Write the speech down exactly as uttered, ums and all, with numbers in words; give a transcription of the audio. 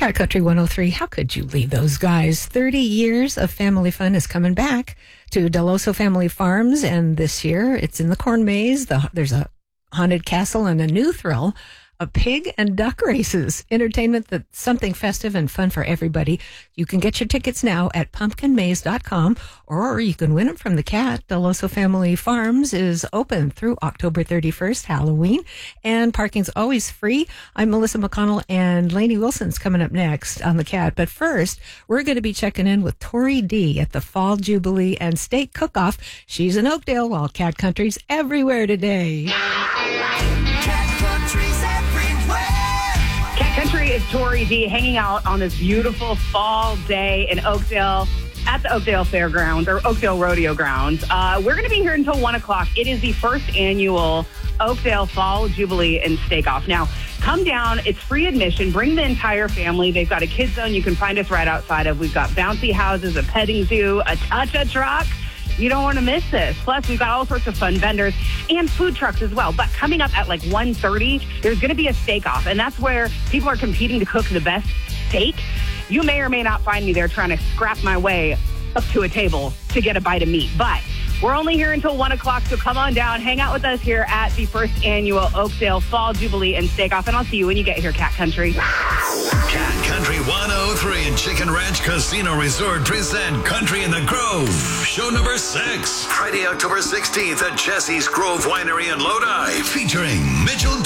Cat Country one oh three, how could you leave those guys? thirty years of family fun is coming back to Deloso Family Farms, and this year it's in the corn maze. The, there's a haunted castle and a new thrill of pig and duck races. Entertainment that's something festive and fun for everybody. You can get your tickets now at pumpkin maze dot com, or you can win them from the Cat. Deloso Family Farms is open through October thirty-first, Halloween, and parking's always free. I'm Melissa McConnell, and Lainey Wilson's coming up next on the Cat. But first, we're going to be checking in with Tori D at the Fall Jubilee and Steak Cook-Off. She's in Oakdale, while Cat Country's everywhere today. Country is Tori D hanging out on this beautiful fall day in Oakdale at the Oakdale Fairgrounds or Oakdale Rodeo Grounds. Uh, we're going to be here until one o'clock. It is the first annual Oakdale Fall Jubilee and Steak Off. Now, come down. It's free admission. Bring the entire family. They've got a kids zone you can find us right outside of. We've got bouncy houses, a petting zoo, a touch-a truck. You don't want to miss this. Plus, we've got all sorts of fun vendors and food trucks as well. But coming up at like one thirty, there's going to be a steak off, and that's where people are competing to cook the best steak. You may or may not find me there trying to scrap my way up to a table to get a bite of meat. But we're only here until one o'clock, so come on down. Hang out with us here at the first annual Oakdale Fall Jubilee and Steak Off, and I'll see you when you get here, Cat Country. Cat Country one oh three and Chicken Ranch Casino Resort present Country in the Grove. Show number six. Friday, October sixteenth at Jesse's Grove Winery in Lodi. Featuring Mitchell